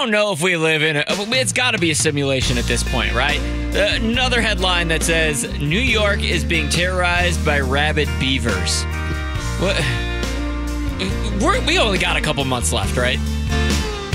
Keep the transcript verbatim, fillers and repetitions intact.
don't know if we live in a... It's got to be a simulation at this point, right? Uh, another headline that says, New York is being terrorized by rabid beavers. What? We're, we only got a couple months left, right?